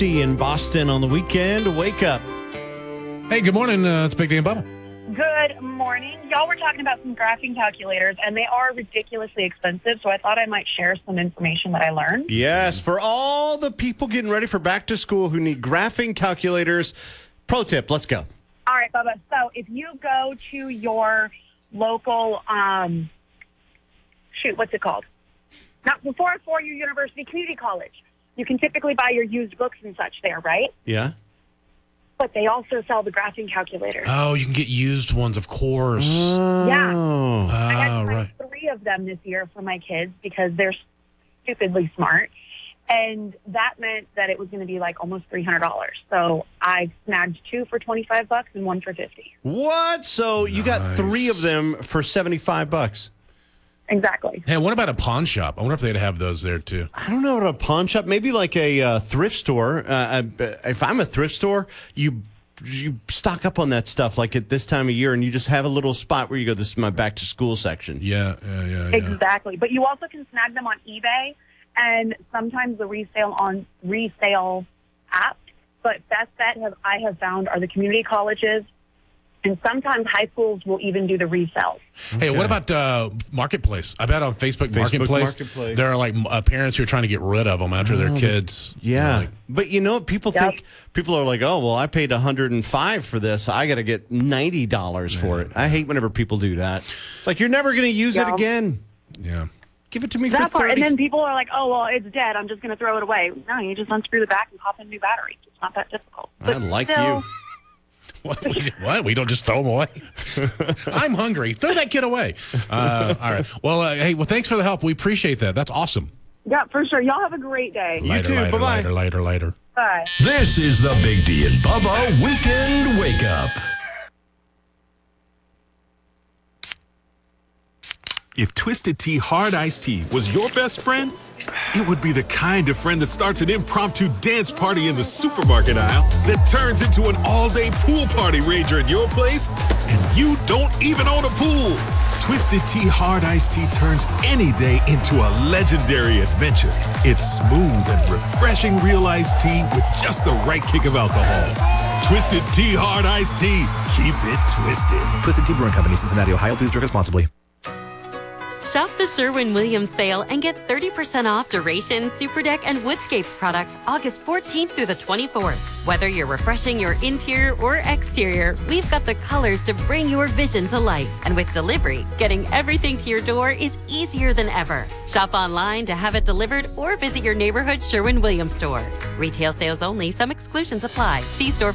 In Boston on the weekend. Wake up. Hey, good morning. It's Big D and Bubba. Good morning. Y'all were talking about some graphing calculators, and they are ridiculously expensive, so I thought I might share some information that I learned. Yes, for all the people getting ready for back to school who need graphing calculators, pro tip, let's go. All right, Bubba. So if you go to your local, what's it called? Not before a four-year university community college. You can typically buy your used books and such there, right? Yeah. But they also sell the graphing calculators. Oh, you can get used ones, of course. Yeah. I had Oh, to buy right. 3 of them this year for my kids because they're stupidly smart. And that meant that it was going to be like almost $300. So I snagged 2 for $25 and 1 for $50. What? So you got 3 of them for $75. Exactly. Hey, what about a pawn shop? I wonder if they'd have those there, too. I don't know, at a pawn shop, maybe like a thrift store. If I'm a thrift store, you stock up on that stuff like at this time of year, and you just have a little spot where you go, this is my back to school section. Yeah. Exactly. But you also can snag them on eBay and sometimes the resale app. But best bet I have found are the community colleges. And sometimes high schools will even do the resales. Hey, what about Marketplace? I bet on Facebook Marketplace, there are like parents who are trying to get rid of them after their kids. Yeah. But you know what? People think, people are like, oh, well, I paid $105 for this. I got to get $90 for it. I hate whenever people do that. It's like, you're never going to use it again. Yeah. Give it to me that for $30. And then people are like, oh, well, it's dead. I'm just going to throw it away. No, you just unscrew the back and pop in a new battery. It's not that difficult. I like you. What? We don't just throw them away? I'm hungry. Throw that kid away. All right. Well, hey, thanks for the help. We appreciate that. That's awesome. Yeah, for sure. Y'all have a great day. You too. Bye-bye. Later. Bye. This is the Big D and Bubba Weekend Wake Up. If Twisted Tea Hard Iced Tea was your best friend, it would be the kind of friend that starts an impromptu dance party in the supermarket aisle that turns into an all-day pool party rager at your place, and you don't even own a pool. Twisted Tea Hard Iced Tea turns any day into a legendary adventure. It's smooth and refreshing real iced tea with just the right kick of alcohol. Twisted Tea Hard Iced Tea. Keep it twisted. Twisted Tea Brewing Company, Cincinnati, Ohio. Please drink responsibly. Shop the Sherwin-Williams sale and get 30% off Duration, Superdeck, and Woodscapes products August 14th through the 24th. Whether you're refreshing your interior or exterior, we've got the colors to bring your vision to life. And with delivery, getting everything to your door is easier than ever. Shop online to have it delivered or visit your neighborhood Sherwin-Williams store. Retail sales only. Some exclusions apply. See store